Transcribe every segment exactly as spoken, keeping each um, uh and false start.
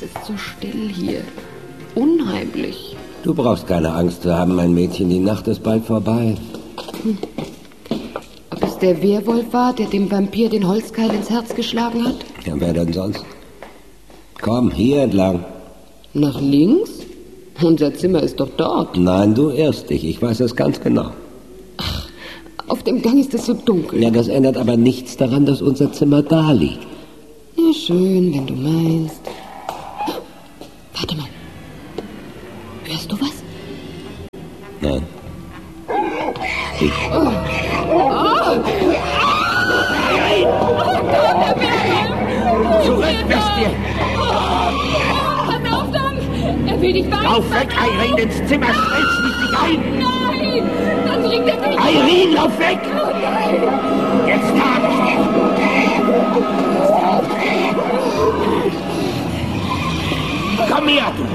ist so still hier. Unheimlich. Du brauchst keine Angst zu haben, mein Mädchen. Die Nacht ist bald vorbei. Hm. Ob es der Werwolf war, der dem Vampir den Holzkeil ins Herz geschlagen hat? Ja, wer denn sonst? Komm, hier entlang. Nach links? Unser Zimmer ist doch dort. Nein, du irrst dich. Ich weiß es ganz genau. Ach, auf dem Gang ist es so dunkel. Ja, das ändert aber nichts daran, dass unser Zimmer da liegt. Ja, schön, wenn du meinst. Warte mal. Hörst du was? Nein. Ich. Oh. Oh. Nein! Oh Gott, der Zurück, Bestie! Pass auf, Tom! Er will dich weiter! Lauf weg, Irene, ins Zimmer! Schnell, schließ dich ein! Nein! Dann kriegt er dich! Irene, lauf weg! Oh nein! Jetzt hab ich dich! Komm her, du!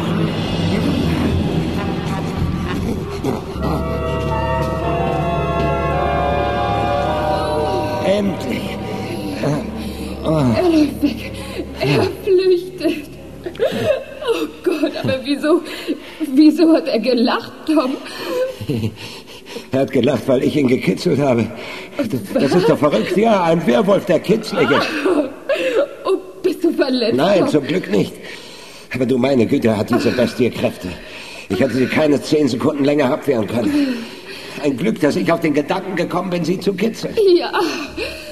Endlich! Oh. Er läuft weg. Er flüchtet. Oh Gott, aber wieso, wieso hat er gelacht, Tom? Er hat gelacht, weil ich ihn gekitzelt habe. Das ist doch verrückt. Ja, ein Werwolf, der Kitzlige. Oh, bist du verletzt? Nein, Tom? zum Glück nicht. Aber du, meine Güte, hat diese Bestie Kräfte. Ich hätte sie keine zehn Sekunden länger abwehren können. Ein Glück, dass ich auf den Gedanken gekommen bin, sie zu kitzeln. Ja,